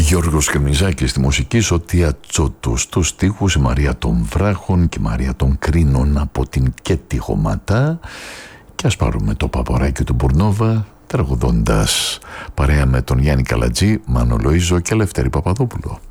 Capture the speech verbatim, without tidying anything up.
Γιώργος Κρεμιζάκης στη μουσική, Σωτία Τσότου στους στίχους, η Μαρία των Βράχων και η Μαρία των Κρίνων από την Κέτη Χωματά. Και ας πάρουμε το Παποράκι του Μπουρνόβα τραγουδώντας παρέα με τον Γιάννη Καλατζή, Μάνο Λοΐζο και Λευτέρη Παπαδόπουλο.